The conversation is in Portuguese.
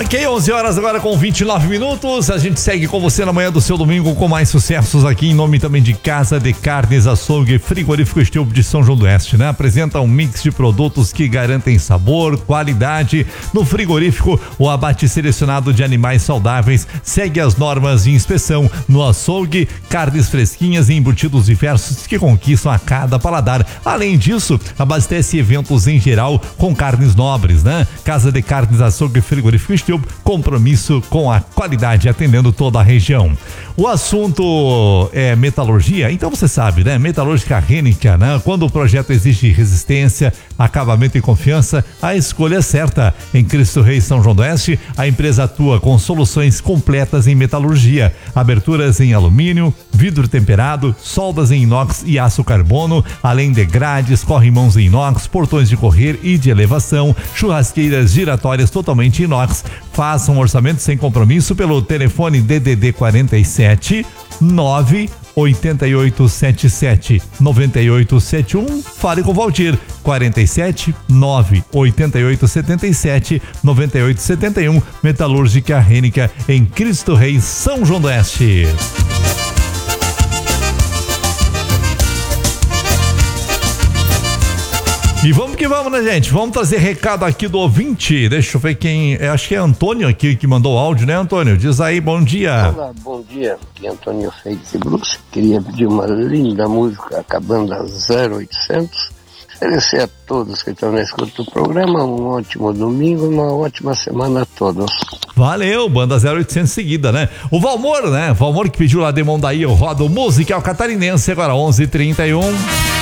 Ok, 11 horas agora com 29 minutos. A gente segue com você na manhã do seu domingo com mais sucessos aqui em nome também de Casa de Carnes, Açougue, Frigorífico Estilo de São João do Oeste, né? Apresenta um mix de produtos que garantem sabor, qualidade. No frigorífico, o abate selecionado de animais saudáveis segue as normas de inspeção. No açougue, carnes fresquinhas e embutidos diversos que conquistam a cada paladar. Além disso, abastece eventos em geral com carnes nobres, né? Casa de Carnes, Açougue, Frigorífico Estilo, compromisso com a qualidade, atendendo toda a região. O assunto é metalurgia, então você sabe, né? Metalúrgica Rênica, né? Quando o projeto exige resistência, acabamento e confiança, a escolha é certa. Em Cristo Rei, São João do Oeste, a empresa atua com soluções completas em metalurgia, aberturas em alumínio, vidro temperado, soldas em inox e aço carbono, além de grades, corrimãos em inox, portões de correr e de elevação, churrasqueiras giratórias totalmente inox. Faça um orçamento sem compromisso pelo telefone DDD 47 9 8877 9871. Fale com Valdir. 47 9 8877 9871. Metalúrgica Rênica, em Cristo Rei, São João do Oeste. E vamos que vamos, né, gente? Vamos trazer recado aqui do ouvinte. Deixa eu ver quem. Acho que é Antônio aqui que mandou o áudio, né, Antônio? Diz aí, bom dia. Olá, bom dia. Aqui é Antônio Félix de Brux. Queria pedir uma linda música acabando a 0800. Agradecer a todos que estão na escuta do programa. Um ótimo domingo, uma ótima semana a todos. Valeu, banda 0800 seguida, né? O Valmor, né? Valmor que pediu lá de Mondaí, o Rodo Musical Catarinense, agora 11h31.